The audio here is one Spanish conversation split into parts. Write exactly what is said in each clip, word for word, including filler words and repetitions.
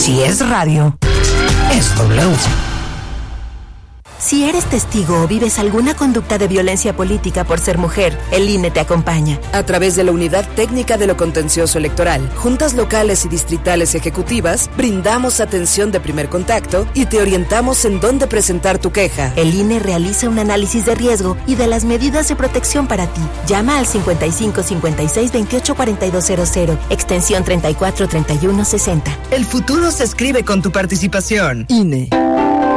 Si es radio, es W. Si eres testigo o vives alguna conducta de violencia política por ser mujer, el I N E te acompaña. A través de la Unidad Técnica de lo Contencioso Electoral, juntas locales y distritales ejecutivas, brindamos atención de primer contacto y te orientamos en dónde presentar tu queja. El I N E realiza un análisis de riesgo y de las medidas de protección para ti. Llama al cincuenta y cinco cincuenta y seis veintiocho cuarenta y dos cero cero, extensión treinta y cuatro treinta y uno sesenta. El futuro se escribe con tu participación. I N E.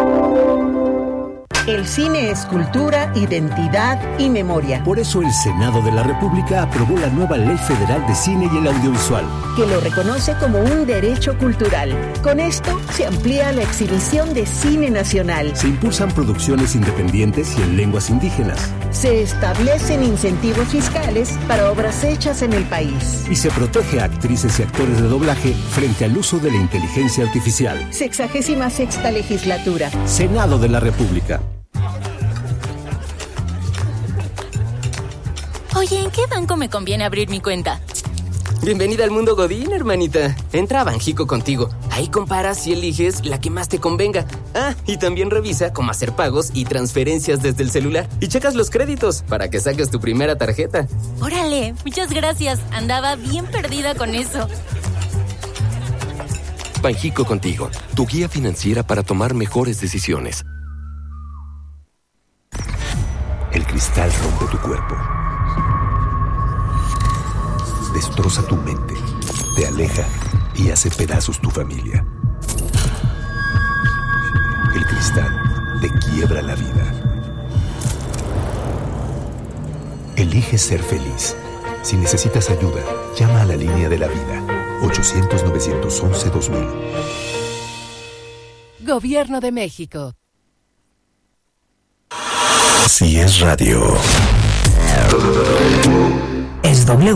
El cine es cultura, identidad y memoria. Por eso el Senado de la República aprobó la nueva Ley Federal de Cine y el Audiovisual, que lo reconoce como un derecho cultural. Con esto se amplía la exhibición de cine nacional. Se impulsan producciones independientes y en lenguas indígenas. Se establecen incentivos fiscales para obras hechas en el país. Y se protege a actrices y actores de doblaje frente al uso de la inteligencia artificial. Sexagésima sexta legislatura. Senado de la República. Oye, ¿en qué banco me conviene abrir mi cuenta? Bienvenida al mundo Godín, hermanita. Entra a Banjico Contigo. Ahí comparas y eliges la que más te convenga. Ah, y también revisa cómo hacer pagos y transferencias desde el celular. Y checas los créditos para que saques tu primera tarjeta. Órale, muchas gracias. Andaba bien perdida con eso. Banjico Contigo, tu guía financiera para tomar mejores decisiones. El cristal rompe tu cuerpo. Destroza tu mente, te aleja y hace pedazos tu familia. El cristal te quiebra la vida. Elige ser feliz. Si necesitas ayuda, llama a la línea de la vida. ochocientos, novecientos once, dos mil. Gobierno de México. Si es radio, es W.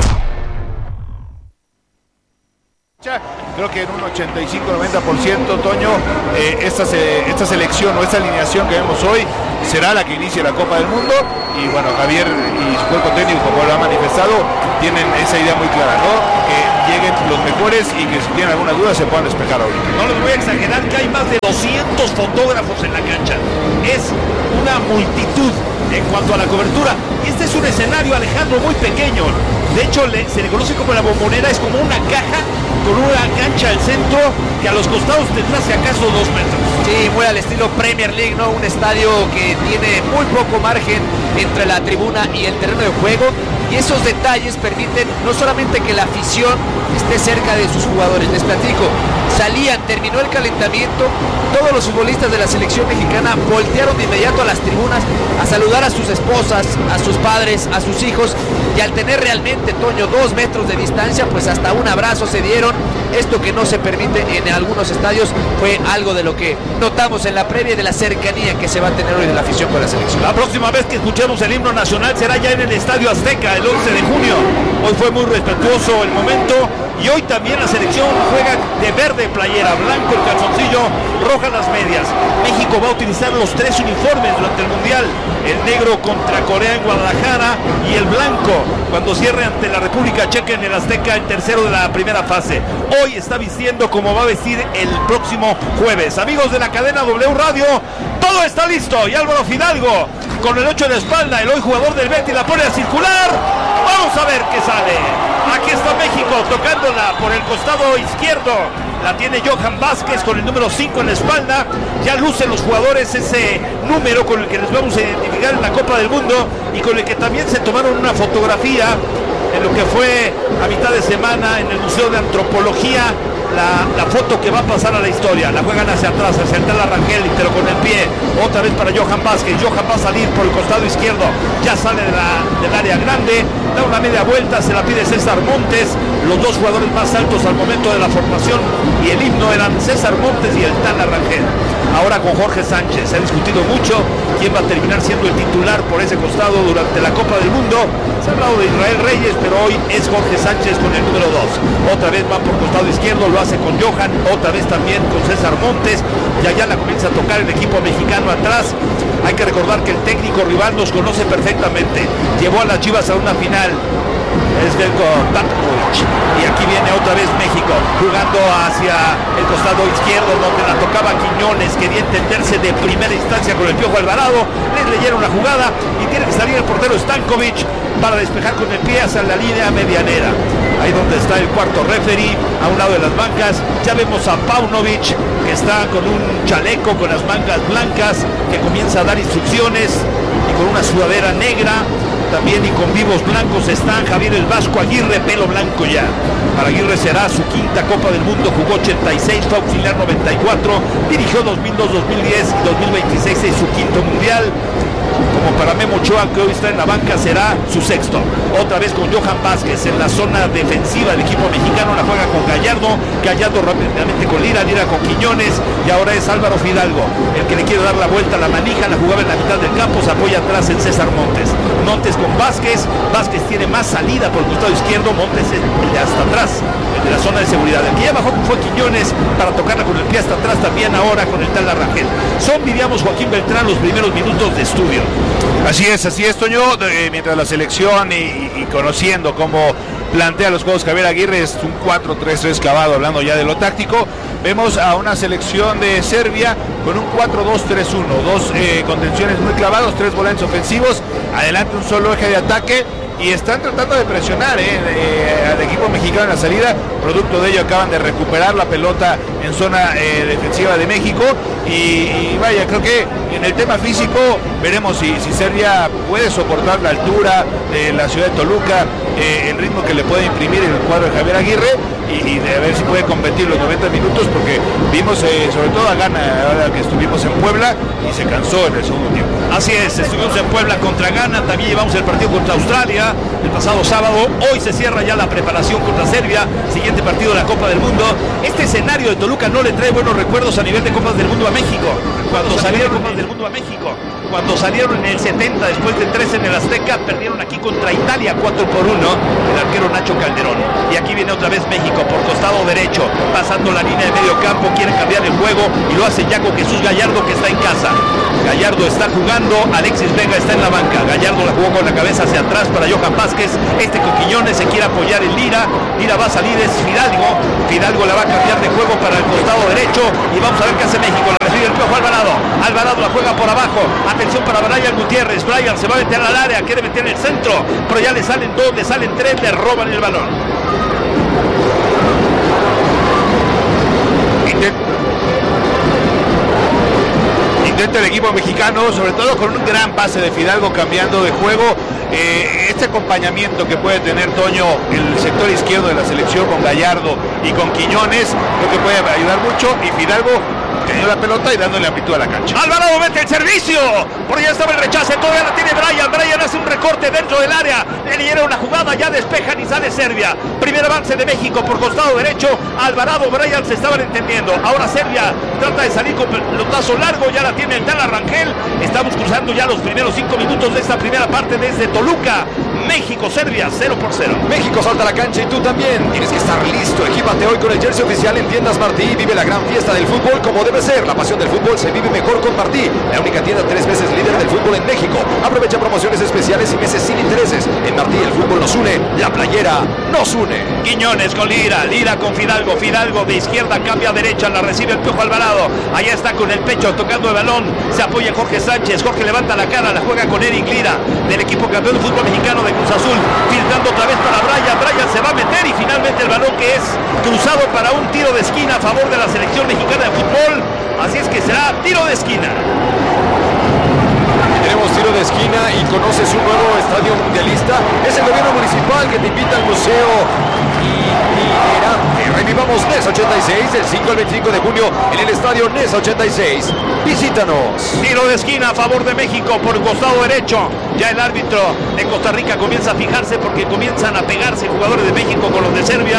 Creo que en un ochenta y cinco a noventa por ciento, Toño, eh, esta, se, esta selección o esta alineación que vemos hoy será la que inicie la Copa del Mundo. Y bueno, Javier y su cuerpo técnico, como lo ha manifestado, tienen esa idea muy clara, ¿no? Que lleguen los mejores y que si tienen alguna duda se puedan despejar ahorita. No les voy a exagerar que hay más de doscientos fotógrafos en la cancha. Es una multitud en cuanto a la cobertura. Y este es un escenario, Alejandro, muy pequeño. De hecho, le, se le conoce como la Bombonera, es como una caja con una cancha al centro que a los costados tendrá si acaso dos metros. Sí, muy al estilo Premier League, ¿no? Un estadio que tiene muy poco margen entre la tribuna y el terreno de juego. Y esos detalles permiten no solamente que la afición esté cerca de sus jugadores. Les platico, salían, terminó el calentamiento, todos los futbolistas de la selección mexicana voltearon de inmediato a las tribunas a saludar a sus esposas, a sus padres, a sus hijos, y al tener realmente, Toño, dos metros de distancia, pues hasta un abrazo se dieron. Esto que no se permite en algunos estadios fue algo de lo que notamos en la previa de la cercanía que se va a tener hoy de la afición con la selección. La próxima vez que escuchemos el himno nacional será ya en el Estadio Azteca, el once de junio. Hoy fue muy respetuoso el momento y hoy también la selección juega de verde playera, blanco el calzoncillo, roja las medias. México va a utilizar los tres uniformes durante el Mundial, el negro contra Corea en Guadalajara y el blanco cuando cierre ante la República Checa en el Azteca, el tercero de la primera fase. Hoy está vistiendo como va a vestir el próximo jueves. Amigos de la cadena W Radio, todo está listo y Álvaro Fidalgo con el ocho en la espalda, el hoy jugador del Betis, la pone a circular. Vamos a ver qué sale. Aquí está México tocándola por el costado izquierdo. La tiene Johan Vázquez con el número cinco en la espalda. Ya lucen los jugadores ese número con el que les vamos a identificar en la Copa del Mundo y con el que también se tomaron una fotografía en lo que fue a mitad de semana en el Museo de Antropología. La, la foto que va a pasar a la historia, la juegan hacia atrás, hacia el tal Rangel, pero con el pie, otra vez para Johan Vázquez. Johan va a salir por el costado izquierdo, ya sale de la, del área grande, da una media vuelta, se la pide César Montes, los dos jugadores más altos al momento de la formación y el himno eran César Montes y el tal Rangel. Ahora con Jorge Sánchez, se ha discutido mucho quién va a terminar siendo el titular por ese costado durante la Copa del Mundo. Se ha hablado de Israel Reyes, pero hoy es Jorge Sánchez con el número dos. Otra vez va por costado izquierdo, lo hace con Johan, otra vez también con César Montes, y allá la comienza a tocar el equipo mexicano atrás. Hay que recordar que el técnico rival nos conoce perfectamente, llevó a las Chivas a una final Svetko Tankovic. Y aquí viene otra vez México, jugando hacia el costado izquierdo, donde la tocaba Quiñones. Quería entenderse de primera instancia con el Piojo Alvarado. Les leyeron la jugada y tiene que salir el portero Stankovic para despejar con el pie hacia la línea medianera. Ahí donde está el cuarto referee, a un lado de las bancas. Ya vemos a Paunovic, que está con un chaleco con las mangas blancas, que comienza a dar instrucciones, y con una sudadera negra. También y con vivos blancos están Javier el Vasco Aguirre, pelo blanco ya. Para Aguirre será su quinta Copa del Mundo, jugó ochenta y seis, fue auxiliar noventa y cuatro, dirigió dos mil dos, dos mil diez y dos mil veintiséis es su quinto mundial. Como para Memo Ochoa, que hoy está en la banca, será su sexto. Otra vez con Johan Vázquez en la zona defensiva del equipo mexicano, la juega con Gallardo, Gallardo rápidamente con Lira, Lira con Quiñones, y ahora es Álvaro Fidalgo el que le quiere dar la vuelta a la manija. La jugaba en la mitad del campo, se apoya atrás en César Montes. Montes con Vázquez, Vázquez tiene más salida por el costado izquierdo, Montes es el de hasta atrás, el de la zona de seguridad. El que ya bajó fue Quiñones para tocarla con el pie hasta atrás, también ahora con el tal Rangel. Son, vivíamos Joaquín Beltrán, los primeros minutos de estudio. Así es, así es, Toño, eh, mientras la selección y, y conociendo cómo plantea los juegos Javier Aguirre, es un cuatro tres tres clavado, hablando ya de lo táctico. Vemos a una selección de Serbia con un cuatro dos tres uno, dos eh, contenciones muy clavados, tres volantes ofensivos, adelante un solo eje de ataque, y están tratando de presionar eh, eh, al equipo mexicano en la salida. Producto de ello acaban de recuperar la pelota en zona eh, defensiva de México, y, y vaya, creo que en el tema físico veremos si, si Serbia puede soportar la altura de la ciudad de Toluca, eh, el ritmo que le puede imprimir el cuadro de Javier Aguirre, y, y de ver si puede competir los noventa minutos, porque vimos eh, sobre todo a Gana ahora que estuvimos en Puebla y se cansó en el segundo tiempo. Así es, estuvimos en Puebla contra Ghana, también llevamos el partido contra Australia el pasado sábado. Hoy se cierra ya la preparación contra Serbia, siguiente partido de la Copa del Mundo. Este escenario de Toluca no le trae buenos recuerdos a nivel de Copas del Mundo a México. Cuando salieron Copas del Mundo a México, cuando salieron en el setenta, después de tres en el Azteca, perdieron aquí contra Italia cuatro por uno, el arquero Nacho Calderón. Y aquí viene otra vez México por costado derecho, pasando la línea de medio campo, quiere cambiar el juego y lo hace ya con Jesús Gallardo, que está en casa. Gallardo está jugando, Alexis Vega está en la banca. Gallardo la jugó con la cabeza hacia atrás para Johan Vázquez, este con Quiñones se quiere apoyar en Lira, Lira va a salir, es Fidalgo, Fidalgo la va a cambiar de juego para el costado derecho, y vamos a ver qué hace México. La recibe el Piojo Alvarado, Alvarado la juega por abajo, atención para Brian Gutiérrez, Brian se va a meter al área, quiere meter en el centro, pero ya le salen dos, le salen tres, le roban el balón. Intenta el equipo mexicano, sobre todo con un gran pase de Fidalgo cambiando de juego. Eh, este acompañamiento que puede tener Toño el sector izquierdo de la selección con Gallardo y con Quiñones, creo que puede ayudar mucho, y Fidalgo teniendo la pelota y dándole amplitud a la cancha. Alvarado mete el servicio, por allá estaba el rechace, todavía la tiene Brian, Brian hace un recorte dentro del área, le dieron una jugada, ya despejan y sale Serbia. Primer avance de México por costado derecho, Alvarado, Brian se estaban entendiendo, ahora Serbia trata de salir con pelotazo largo, ya la tiene el tal Rangel. Estamos cruzando ya los primeros cinco minutos de esta primera parte desde Toluca. México, Serbia, cero por cero. México salta a la cancha y tú también tienes que estar listo. Equípate hoy con el jersey oficial en Tiendas Martí y vive la gran fiesta del fútbol como debe ser. La pasión del fútbol se vive mejor con Martí, la única tienda tres veces líder del fútbol en México. Aprovecha promociones especiales y meses sin intereses. En Martí el fútbol nos une, la playera nos une. Quiñones con Lira, Lira con Fidalgo, Fidalgo de izquierda cambia a derecha, la recibe el Piojo Alvarado. Allá está con el pecho tocando el balón, se apoya Jorge Sánchez, Jorge levanta la cara, la juega con Eric Lira del equipo campeón de fútbol mexicano de Cruz Azul, filtrando otra vez para Brian, Brian se va a meter y finalmente el balón que es cruzado para un tiro de esquina a favor de la selección mexicana de fútbol, así es que será tiro de esquina. Tenemos tiro de esquina y conoces un nuevo estadio mundialista. Es el gobierno municipal que te invita al museo itinerante. Revivamos N E S ochenta y seis del cinco al veinticinco de junio en el estadio N E S ochenta y seis. Visítanos. Tiro de esquina a favor de México por el costado derecho. Ya el árbitro de Costa Rica comienza a fijarse porque comienzan a pegarse jugadores de México con los de Serbia.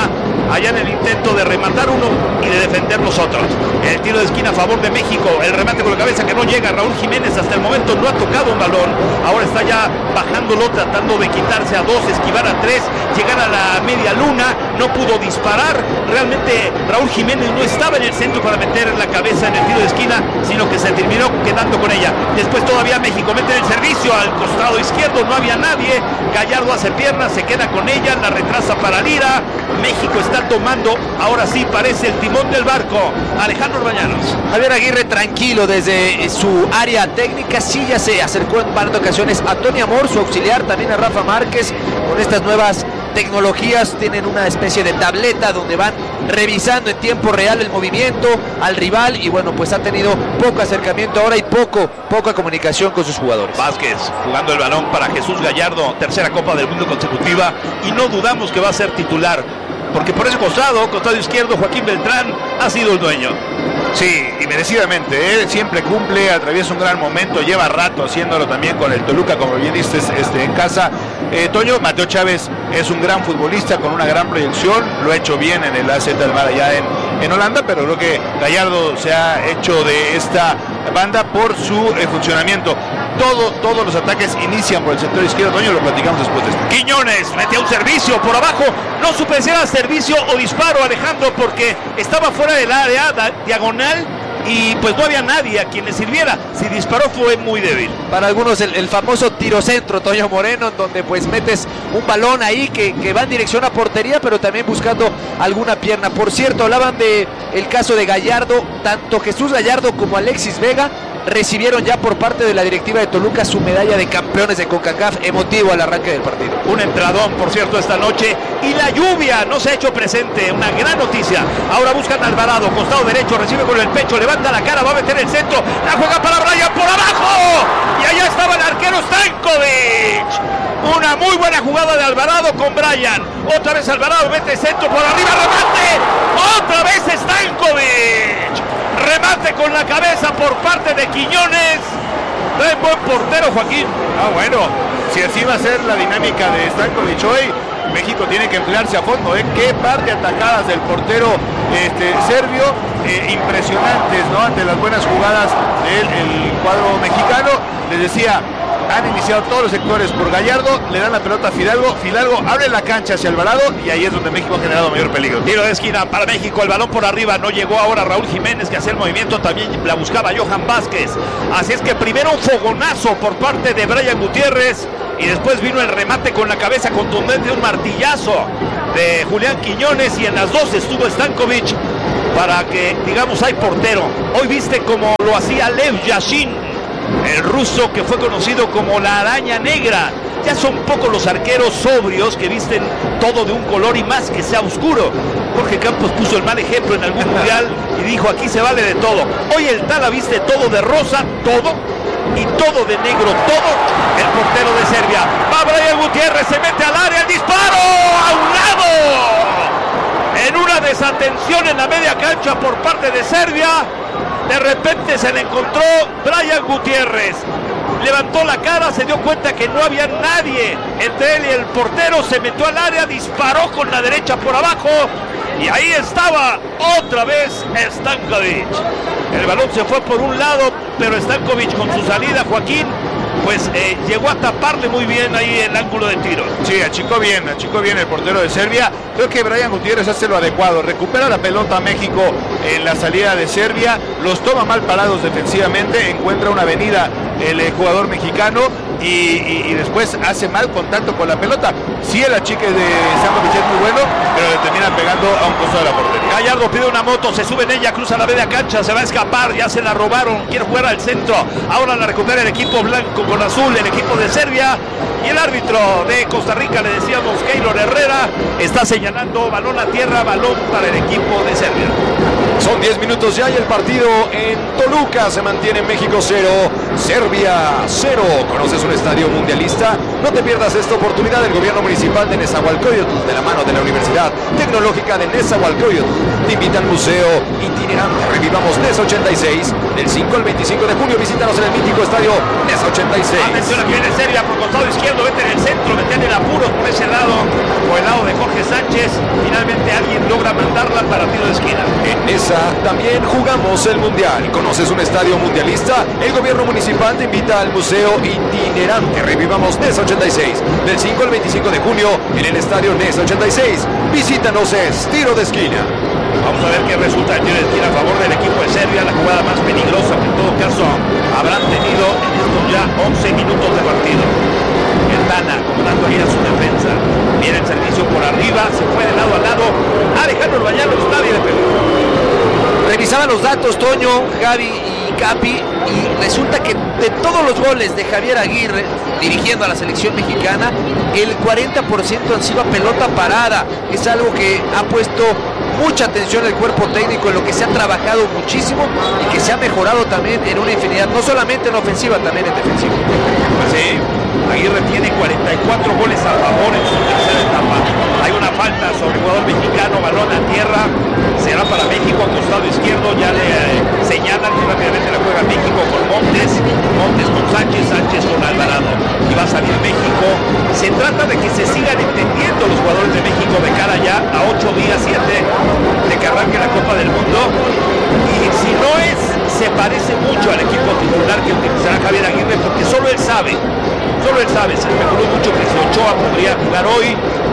allá en el intento de rematar uno y de defender los otros. El tiro de esquina a favor de México, el remate con la cabeza que no llega. Raúl Jiménez hasta el momento no ha tocado un balón, ahora está ya bajándolo, tratando de quitarse a dos, esquivar a tres, llegar a la media luna, no pudo disparar. Realmente Raúl Jiménez no estaba en el centro para meter la cabeza en el tiro de esquina, sino que se terminó quedando con ella. Después todavía México mete el servicio al costado izquierdo, no había nadie, Gallardo hace piernas, se queda con ella, la retrasa para Lira. México está tomando, ahora sí parece el timón del barco. Alejandro Orbañanos. Javier Aguirre tranquilo desde su área técnica, sí ya se acercó en varias ocasiones a Tony Amor, su auxiliar, también a Rafa Márquez, con estas nuevas tecnologías, tienen una especie de tableta donde van revisando en tiempo real el movimiento al rival y bueno, pues ha tenido poco acercamiento ahora y poco, poca comunicación con sus jugadores. Vázquez jugando el balón para Jesús Gallardo, tercera Copa del Mundo consecutiva y no dudamos que va a ser titular, porque por ese costado, costado izquierdo, Joaquín Beltrán ha sido el dueño. Sí, y merecidamente, ¿eh? Siempre cumple, atraviesa un gran momento, lleva rato haciéndolo también con el Toluca, como bien dices, este, en casa. Eh, Toño, Mateo Chávez es un gran futbolista con una gran proyección, lo ha hecho bien en el A Z Almada allá en, en Holanda, pero creo que Gallardo se ha hecho de esta banda por su eh, funcionamiento. Todo, todos los ataques inician por el sector izquierdo, Toño, lo platicamos después de esto. Quiñones mete un servicio por abajo, no supe si era servicio o disparo, Alejandro, porque estaba fuera del área da, diagonal y pues no había nadie a quien le sirviera. Si disparó fue muy débil. Para algunos el, el famoso tiro centro, Toño Moreno, en donde pues metes un balón ahí que, que va en dirección a portería, pero también buscando alguna pierna. Por cierto, hablaban de el caso de Gallardo, tanto Jesús Gallardo como Alexis Vega recibieron ya por parte de la directiva de Toluca su medalla de campeones de CONCACAF, emotivo al arranque del partido. Un entradón, por cierto, esta noche, y la lluvia no se ha hecho presente, una gran noticia. Ahora buscan a Alvarado, costado derecho, recibe con el pecho, levanta la cara, va a meter el centro, la juega para Brian por abajo, y allá estaba el arquero Stankovic. Una muy buena jugada de Alvarado con Brian, otra vez Alvarado mete el centro por arriba, remate, otra vez Stankovic. Remate con la cabeza por parte de Quiñones. Trae buen portero, Joaquín. Ah, bueno, si así va a ser la dinámica de Stankovic hoy, México tiene que emplearse a fondo, ¿eh? Qué par de atajadas del portero este, serbio, eh, impresionantes, ¿no? Ante las buenas jugadas del cuadro mexicano. Les decía, han iniciado todos los sectores por Gallardo, le dan la pelota a Fidalgo, Fidalgo abre la cancha hacia Alvarado y ahí es donde México ha generado mayor peligro. Tiro de esquina para México, el balón por arriba, no llegó ahora Raúl Jiménez que hacía el movimiento, también la buscaba Johan Vázquez. Así es que primero un fogonazo por parte de Brian Gutiérrez y después vino el remate con la cabeza contundente, un martillazo de Julián Quiñones y en las dos estuvo Stankovic para que, digamos, hay portero. Hoy viste como lo hacía Lev Yashin, el ruso que fue conocido como la araña negra. Ya son pocos los arqueros sobrios que visten todo de un color y más que sea oscuro. Jorge Campos puso el mal ejemplo en algún mundial y dijo aquí se vale de todo. Hoy el Tala viste todo de rosa, todo, y todo de negro, todo. El portero de Serbia, va Brian Gutiérrez, se mete al área, el disparo a un lado. En una desatención en la media cancha por parte de Serbia, de repente se le encontró Brian Gutiérrez. Levantó la cara, se dio cuenta que no había nadie entre él y el portero, se metió al área, disparó con la derecha por abajo y ahí estaba otra vez Stankovic. El balón se fue por un lado, pero Stankovic con su salida, Joaquín, pues eh, llegó a taparle muy bien ahí el ángulo de tiro. Sí, achicó bien, achicó bien el portero de Serbia. Creo que Brian Gutiérrez hace lo adecuado, recupera la pelota a México en la salida de Serbia, los toma mal parados defensivamente, encuentra una avenida el eh, jugador mexicano y, y, y después hace mal contacto con la pelota. Sí, el achique de Stankovic es muy bueno, pero le termina pegando a un costado de la portería. Gallardo pide una moto, se sube en ella, cruza la media cancha, se va a escapar, ya se la robaron, quiere jugar al centro, ahora la recupera el equipo blanco con azul, el equipo de Serbia, y el árbitro de Costa Rica, le decíamos, Keylor Herrera, está señalando balón a tierra, balón para el equipo de Serbia. Son diez minutos ya y el partido en Toluca se mantiene en México cero, Serbia cero. ¿Conoces un estadio mundialista? No te pierdas esta oportunidad del gobierno municipal de Nezahualcóyotl, de la mano de la Universidad Tecnológica de Nezahualcóyotl. te invita al Museo Itinerante. Revivamos NES ochenta y seis. Del cinco al veinticinco de junio, visítanos en el mítico estadio NES ochenta y seis. Atención, aquí viene Serbia por costado izquierdo, vete en el centro, meten en apuros por ese lado, por el lado de Jorge Sánchez. Finalmente alguien logra mandarla para tiro de esquina. En esa también jugamos el Mundial. ¿Conoces un estadio mundialista? El gobierno municipal te invita al Museo Itinerante. Revivamos NES ochenta y seis. Del cinco al veinticinco de junio en el estadio NES ochenta y seis. Visítanos, es tiro de esquina. Vamos a ver qué resulta el tiro de esquina a favor del equipo de Serbia, la jugada más peligrosa que en todo caso habrán tenido en estos ya once minutos de partido. El Tana comandando ahí a su defensa. Viene el servicio por arriba, se fue de lado a lado. Alejandro Bañanos, nadie le pegó. Revisaba los datos, Toño, Javi y Capi, y resulta que de todos los goles de Javier Aguirre dirigiendo a la selección mexicana, el cuarenta por ciento han sido a pelota parada. Es algo que ha puesto mucha atención el cuerpo técnico, en lo que se ha trabajado muchísimo y que se ha mejorado también en una infinidad, no solamente en ofensiva, también en defensiva. Pues sí, Aguirre tiene cuarenta y cuatro goles a favor en su tercera etapa. Hay una falta sobre el jugador mexicano, balón a tierra, será para México a costado izquierdo, ya le eh, señalan y rápidamente la juega México con Montes, Montes con Sánchez, Sánchez con Alvarado, y va a salir México. Se trata de que se sigan entendiendo los jugadores de México de cara ya a ocho días, siete de que arranque la Copa del Mundo, y si no es, se parece mucho al equipo titular que utilizará Javier Aguirre, porque solo él sabe, solo él sabe, se especuló mucho que si Ochoa podría jugar hoy,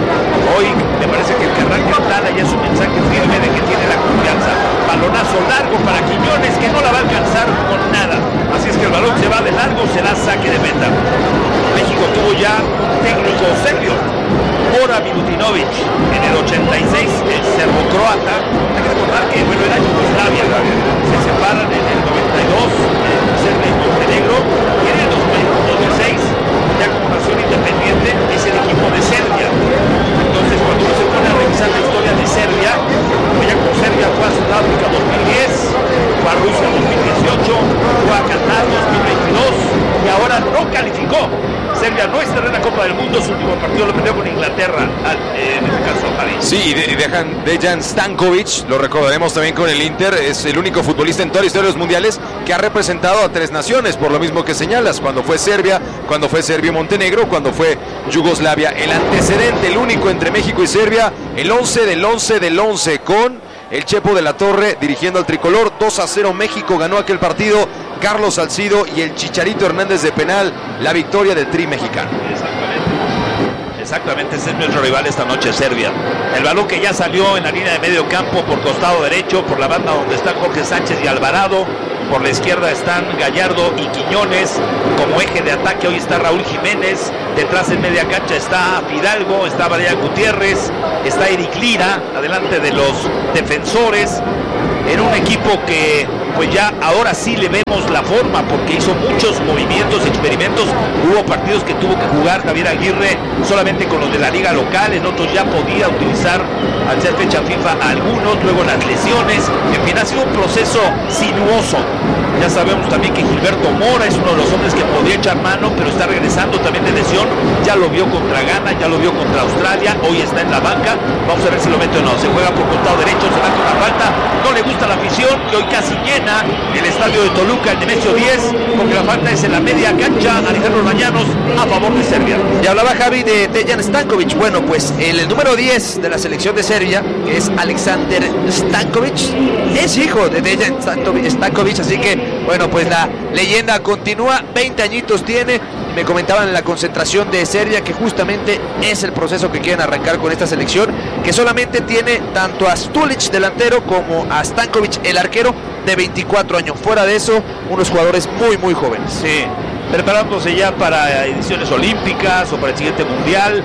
hoy me parece que el que arranque el Tala ya es un mensaje firme de que tiene la confianza. Balonazo largo para Quiñones, que no la va a alcanzar con nada, así es que el balón se va de largo, será saque de meta. México tuvo ya un técnico serbio, Bora Milutinovic, en el ochenta y seis, el serbo-croata. Hay que recordar que, bueno, era Yugoslavia, se separan en el noventa y dos, en Serbia y Montenegro, y en el dos mil seis, ya como nación independiente, es el equipo de Serbia. Entonces, cuando uno se pone a revisar la historia de Serbia, pues ya como Serbia fue a Sudáfrica dos mil diez, fue a Rusia dos mil dieciocho, fue a Qatar dos mil veintidós, y ahora no calificó. Serbia no estará en la Copa del Mundo, su último partido lo perdió con Inglaterra, en este caso a París. Sí, y de, dejan Dejan Stankovic, lo recordaremos también con el Inter, es el único futbolista en toda la historia de los mundiales que ha representado a tres naciones, por lo mismo que señalas, cuando fue Serbia, cuando fue Serbia y Montenegro, cuando fue Yugoslavia. El antecedente, el único entre México y Serbia, el once del once del once, con el Chepo de la Torre dirigiendo al tricolor. Dos a cero México ganó aquel partido, Carlos Salcido y el Chicharito Hernández de penal, la victoria del Tri mexicano. Exactamente, exactamente, ese es nuestro rival esta noche, Serbia. El balón que ya salió en la línea de medio campo por costado derecho, por la banda donde están Jorge Sánchez y Alvarado. Por la izquierda están Gallardo y Quiñones. Como eje de ataque hoy está Raúl Jiménez. Detrás en media cancha está Fidalgo, está Brian Gutiérrez, está Eric Lira, adelante de los defensores. En un equipo que pues ya ahora sí le vemos la forma, porque hizo muchos movimientos, experimentos. Hubo partidos que tuvo que jugar Javier Aguirre solamente con los de la liga local, en otros ya podía utilizar al ser fecha FIFA a algunos, luego las lesiones. En fin, ha sido un proceso sinuoso. Ya sabemos también que Gilberto Mora es uno de los hombres que podía echar mano, pero está regresando también de lesión. Ya lo vio contra Ghana, ya lo vio contra Australia, hoy está en la banca. Vamos a ver si lo mete o no. Se juega por costado derecho, se va con la falta. No le gusta la afición, que hoy casi llena el estadio de Toluca, el Nemesio diez, porque la falta es en la media cancha. Alejandro Bañanos a favor de Serbia. Y hablaba Javi de Dejan Stankovic. Bueno, pues el, el número diez de la selección de Serbia, que es Alexander Stankovic, es hijo de Dejan Stankovic, así que bueno, pues la leyenda continúa. Veinte añitos tiene. Me comentaban en la concentración de Serbia que justamente es el proceso que quieren arrancar con esta selección, que solamente tiene tanto a Stulic delantero como a Stankovic el arquero de veinticuatro años. Fuera de eso, unos jugadores muy muy jóvenes. Sí, preparándose ya para ediciones olímpicas o para el siguiente mundial.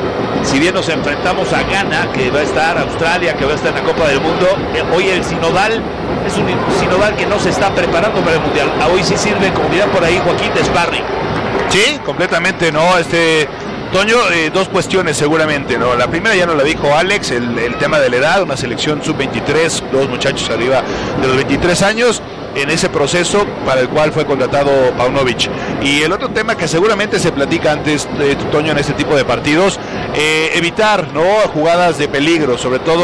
Si bien nos enfrentamos a Ghana, que va a estar, a Australia, que va a estar en la Copa del Mundo, eh, hoy el sinodal es un sinodal que no se está preparando para el mundial. A hoy sí sirve, como dirán por ahí, Joaquín, de sparring. Sí, completamente, ¿no? Este, Toño, eh, dos cuestiones seguramente, ¿no? La primera ya nos la dijo Alex, el, el tema de la edad, una selección sub veintitrés, dos muchachos arriba de los veintitrés años, en ese proceso para el cual fue contratado Paunovic. Y el otro tema que seguramente se platica antes, eh, Toño, en este tipo de partidos, eh, evitar, ¿no?, jugadas de peligro, sobre todo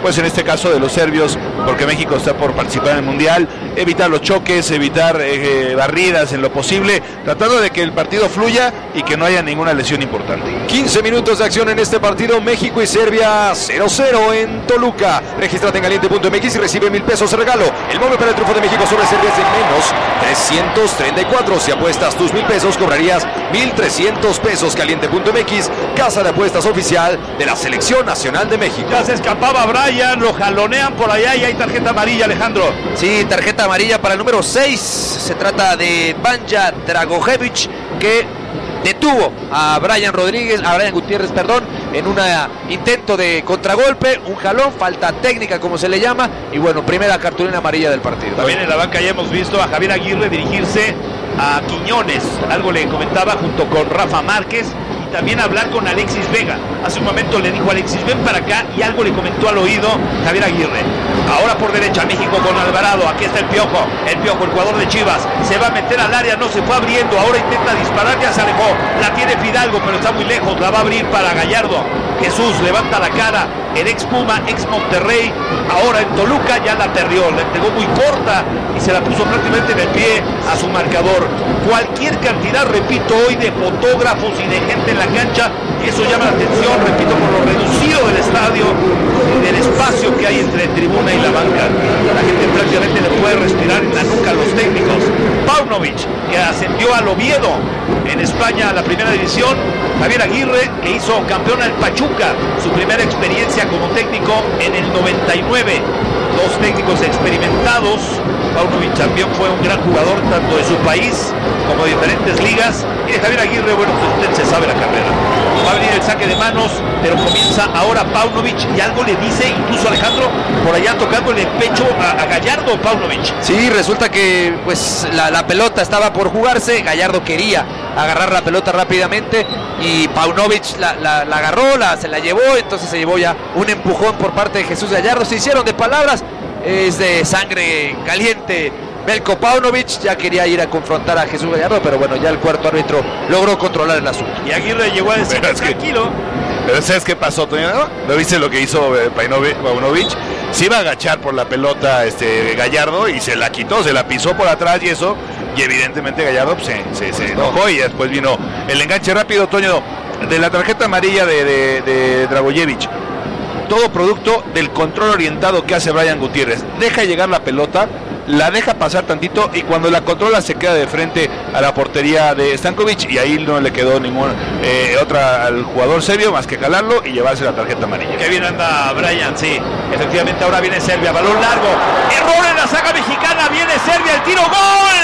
pues en este caso de los serbios, porque México está por participar en el Mundial, evitar los choques, evitar eh, barridas en lo posible, tratando de que el partido fluya y que no haya ninguna lesión importante. quince minutos de acción en este partido, México y Serbia cero cero en Toluca. Regístrate en caliente punto m x y recibe mil pesos de regalo. El móvil para el triunfo de México sobre Serbia es de menos trescientos treinta y cuatro. Si apuestas tus mil pesos, cobrarías mil trescientos pesos. caliente punto m x, casa de apuestas oficial de la Selección Nacional de México. Ya se escapaba Brian, lo jalonean por allá y hay tarjeta amarilla, Alejandro. Sí, tarjeta amarilla para el número seis. Se trata de Banja Dragojevic, que detuvo a Brian Rodríguez, a Brian Gutiérrez, perdón, en un intento de contragolpe, un jalón, falta técnica como se le llama, y bueno, primera cartulina amarilla del partido. También en la banca ya hemos visto a Javier Aguirre dirigirse a Quiñones, algo le comentaba junto con Rafa Márquez, y también hablar con Alexis Vega. Hace un momento le dijo a Alexis, ven para acá, y algo le comentó al oído Javier Aguirre. Ahora por derecha, México con Alvarado, aquí está el Piojo, el Piojo, el jugador de Chivas, se va a meter al área, no se fue abriendo, ahora intenta disparar, ya se alejó, la tiene Fidalgo, pero está muy lejos, la va a abrir para Gallardo. Jesús levanta la cara, el ex Puma, ex Monterrey, ahora en Toluca ya la aterrió, la entregó muy corta y se la puso prácticamente en el pie a su marcador. Cualquier cantidad, repito, hoy de fotógrafos y de gente en la cancha, y eso llama la atención, repito, por lo reducido del estadio, del espacio que hay entre tribuna y la banca. La gente prácticamente le puede respirar en la nuca a los técnicos. Paunovic, que ascendió al Oviedo en España a la primera división. Javier Aguirre, que hizo campeón al Pachuca, su primera experiencia como técnico en el noventa y nueve. Dos técnicos experimentados. Paunovic también fue un gran jugador tanto de su país como de diferentes ligas. Y de Javier Aguirre, bueno, pues usted se sabe la carrera. Va a venir el saque de manos, pero comienza ahora Paunovic y algo le dice, incluso Alejandro, por allá tocándole el pecho a, a Gallardo, Paunovic. Sí, resulta que pues la, la pelota estaba por jugarse, Gallardo quería agarrar la pelota rápidamente y Paunovic la, la, la agarró, la, se la llevó, entonces se llevó ya un empujón por parte de Jesús Gallardo. Se hicieron de palabras, es de sangre caliente. Belko Paunovic ya quería ir a confrontar a Jesús Gallardo, pero bueno, ya el cuarto árbitro logró controlar el asunto. Y Aguirre llegó a decir, pero es que, tranquilo. Pero ¿sabes qué pasó, Toño? ¿No viste lo que hizo Paunovic? Se iba a agachar por la pelota este Gallardo y se la quitó, se la pisó por atrás y eso, y evidentemente Gallardo pues, se, se, se enojó y después vino el enganche rápido, Toño, de la tarjeta amarilla de, de, de Dragojevic. Todo producto del control orientado que hace Brian Gutiérrez. Deja llegar la pelota, la deja pasar tantito y cuando la controla se queda de frente a la portería de Stankovic y ahí no le quedó ningún eh, otra al jugador serbio más que jalarlo y llevarse la tarjeta amarilla. Qué bien anda Brian, sí, efectivamente ahora viene Serbia, balón largo, error en la saga mexicana, viene Serbia, el tiro, ¡gol!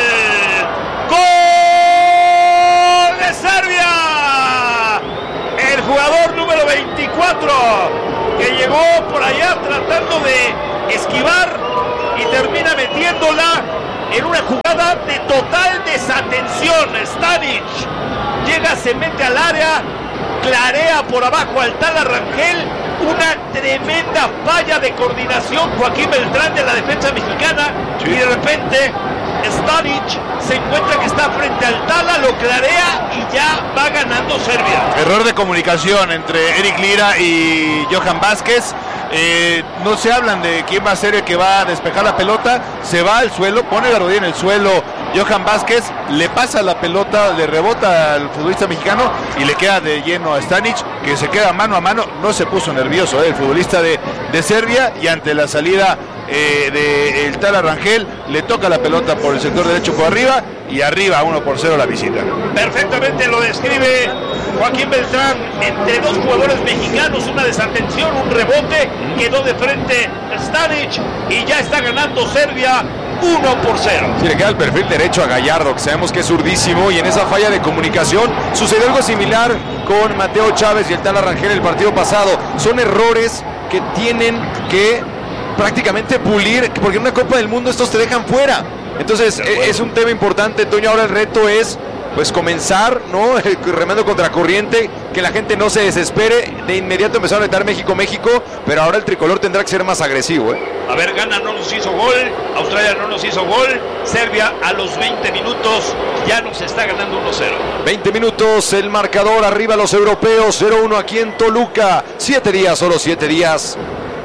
¡Gol de Serbia! El jugador número veinticuatro que llegó por allá tratando de esquivar y termina metiéndola en una jugada de total desatención. Stanic llega, se mete al área, clarea por abajo al Tala Rangel, una tremenda falla de coordinación Joaquín Beltrán de la defensa mexicana, sí. Y de repente Stanic se encuentra que está frente al Tala, lo clarea y ya va ganando Serbia. Error de comunicación entre Eric Lira y Johan Vázquez. Eh, no se hablan de quién va a ser el que va a despejar la pelota, se va al suelo, pone la rodilla en el suelo Johan Vázquez, le pasa la pelota, le rebota al futbolista mexicano y le queda de lleno a Stanic, que se queda mano a mano, no se puso nervioso eh, el futbolista de, de Serbia, y ante la salida eh, de el Tala Rangel le toca la pelota por el sector derecho por arriba y arriba uno por cero la visita. Perfectamente lo describe Joaquín Beltrán, entre dos jugadores mexicanos, una desatención, un rebote, quedó de frente Stanic y ya está ganando Serbia uno por cero. Sí, le queda el perfil derecho a Gallardo, que sabemos que es zurdísimo, y en esa falla de comunicación sucedió algo similar con Mateo Chávez y el Tala Rangel el partido pasado. Son errores que tienen que prácticamente pulir, porque en una Copa del Mundo estos te dejan fuera. Entonces es un tema importante, Toño. Ahora el reto es pues comenzar, ¿no? Remando contra corriente, que la gente no se desespere. De inmediato empezaron a gritar México, México, pero ahora el tricolor tendrá que ser más agresivo, ¿eh? A ver, Ghana no nos hizo gol, Australia no nos hizo gol, Serbia a los veinte minutos ya nos está ganando uno cero. veinte minutos, el marcador, arriba los europeos, cero uno aquí en Toluca. siete días, solo siete días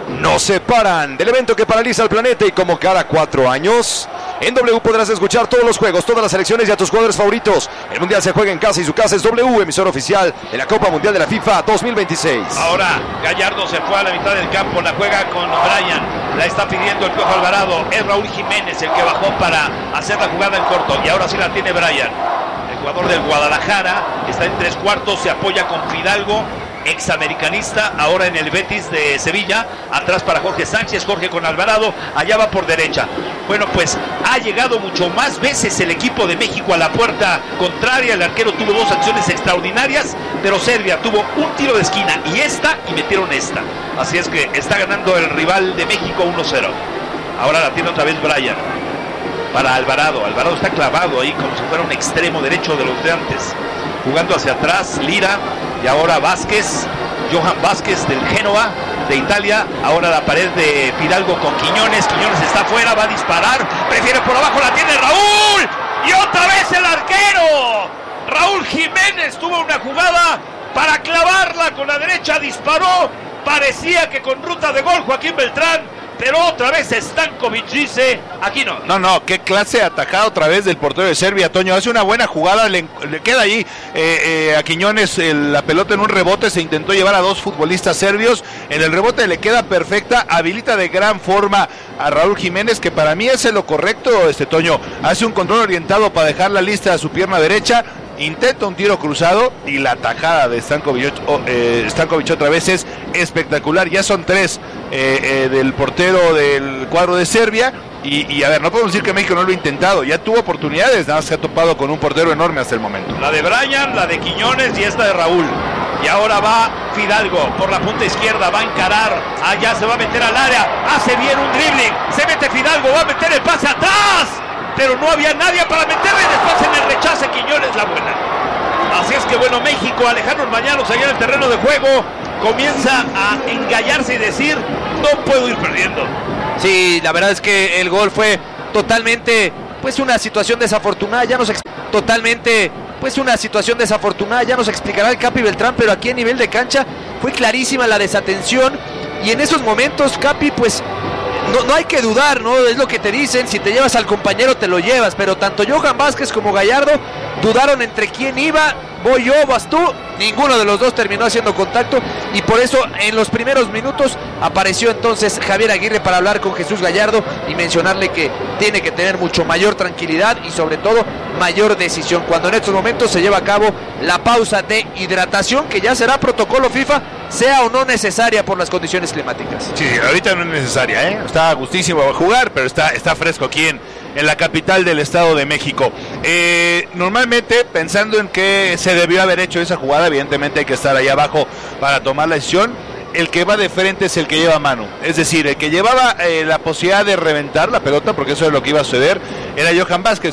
no se paran. Del evento que paraliza al planeta y como cada cuatro años, en W podrás escuchar todos los juegos, todas las selecciones y a tus jugadores favoritos. El Mundial se juega en casa y su casa es W, emisor oficial de la Copa Mundial de la FIFA dos mil veintiséis. Ahora Gallardo se fue a la mitad del campo, la juega con Bryan, la está pidiendo el Piojo Alvarado. Es Raúl Jiménez el que bajó para hacer la jugada en corto y ahora sí la tiene Bryan. El jugador del Guadalajara está en tres cuartos, se apoya con Fidalgo, examericanista, ahora en el Betis de Sevilla, atrás para Jorge Sánchez, Jorge con Alvarado, allá va por derecha. Bueno, pues ha llegado mucho más veces el equipo de México a la puerta contraria, el arquero tuvo dos acciones extraordinarias, pero Serbia tuvo un tiro de esquina y esta, y metieron esta. Así es que está ganando el rival de México uno cero. Ahora la tiene otra vez Bryan. Para Alvarado, Alvarado está clavado ahí como si fuera un extremo derecho de los de antes. Jugando hacia atrás, Lira, y ahora Vázquez, Johan Vázquez del Génova de Italia, ahora la pared de Fidalgo con Quiñones, Quiñones está afuera, va a disparar, prefiere por abajo, la tiene Raúl, y otra vez el arquero, Raúl Jiménez tuvo una jugada para clavarla con la derecha, disparó, parecía que con ruta de gol Joaquín Beltrán, pero otra vez Stankovic dice, aquí no. No, no, qué clase de atacada otra vez del portero de Serbia, Toño. Hace una buena jugada, le, le queda ahí eh, eh, a Quiñones el, la pelota en un rebote, se intentó llevar a dos futbolistas serbios, en el rebote le queda perfecta, habilita de gran forma a Raúl Jiménez, que para mí es lo correcto, este Toño. Hace un control orientado para dejar la lista a su pierna derecha, intenta un tiro cruzado y la tajada de Stankovic, eh, Stankovic otra vez es espectacular. Ya son tres eh, eh, del portero del cuadro de Serbia y, y a ver, no podemos decir que México no lo ha intentado, ya tuvo oportunidades, nada más se ha topado con un portero enorme hasta el momento. La de Bryan, la de Quiñones y esta de Raúl. Y ahora va Fidalgo por la punta izquierda, va a encarar, allá se va a meter al área, hace bien un dribbling, se mete Fidalgo, va a meter el pase atrás, pero no había nadie para meterle, después en el rechace Quiñones la buena. Así es que bueno, México, Alejandro Mañanos allá en el terreno de juego, comienza a engallarse y decir, no puedo ir perdiendo. Sí, la verdad es que el gol fue totalmente, pues una situación desafortunada, ya nos totalmente, pues una situación desafortunada, ya nos explicará el Capi Beltrán, pero aquí a nivel de cancha fue clarísima la desatención y en esos momentos Capi pues No, no hay que dudar, ¿no? Es lo que te dicen, si te llevas al compañero te lo llevas, pero tanto Johan Vázquez como Gallardo dudaron entre quién iba, voy yo, vas tú, ninguno de los dos terminó haciendo contacto y por eso en los primeros minutos apareció entonces Javier Aguirre para hablar con Jesús Gallardo y mencionarle que tiene que tener mucho mayor tranquilidad y sobre todo mayor decisión, cuando en estos momentos se lleva a cabo la pausa de hidratación que ya será protocolo FIFA, sea o no necesaria por las condiciones climáticas. Sí, ahorita no es necesaria, ¿eh? Está gustísimo a jugar, pero está, está fresco aquí en, en la capital del Estado de México. Eh, normalmente, pensando en que se debió haber hecho esa jugada, evidentemente hay que estar ahí abajo para tomar la decisión. El que va de frente es el que lleva mano, es decir, el que llevaba eh, la posibilidad de reventar la pelota, porque eso es lo que iba a suceder, era Johan Vázquez.